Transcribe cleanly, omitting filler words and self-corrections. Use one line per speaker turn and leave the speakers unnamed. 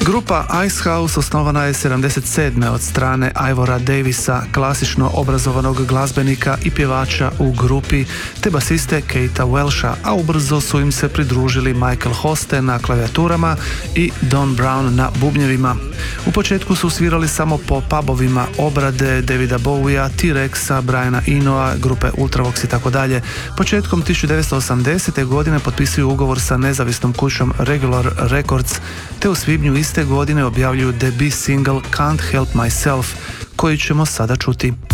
Grupa Icehouse osnovana je 77. od strane Ivora Davisa, klasično obrazovanog glazbenika i pjevača u grupi, te basiste Katea Welsha, a ubrzo su im se pridružili Michael Hoste na klavijaturama i Don Brown na bubnjevima. U početku su svirali samo po pubovima, obrade Davida Bowiea, T-Rexa, Briana Enoa, grupe Ultravox i tako dalje. Početkom 1980. godine potpisuju ugovor sa nezavisnom kućom Regular Records, te u svibnju iste godine objavljuju debut single Can't Help Myself, koji ćemo sada čuti.